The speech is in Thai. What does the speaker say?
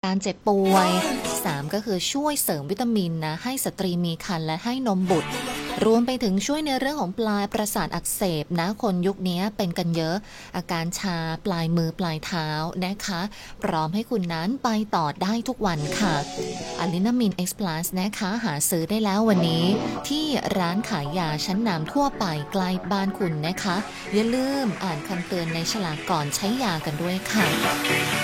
การเจ็บป่วย3ก็คือช่วยเสริมวิตามินนะให้สตรีมีครรภ์และให้นมบุตรรวมไปถึงช่วยในเรื่องของปลายประสาทอักเสบนะคนยุคนี้เป็นกันเยอะอาการชาปลายมือปลายเท้านะคะพร้อมให้คุณนั้นไปต่อได้ทุกวันค่ะอะลินามิน X Plus นะคะหาซื้อได้แล้ววันนี้ที่ร้านขายยาชั้นนำทั่วไปใกล้บ้านคุณนะคะอย่าลืมอ่านคำเตือนในฉลากก่อนใช้ยากันด้วยค่ะ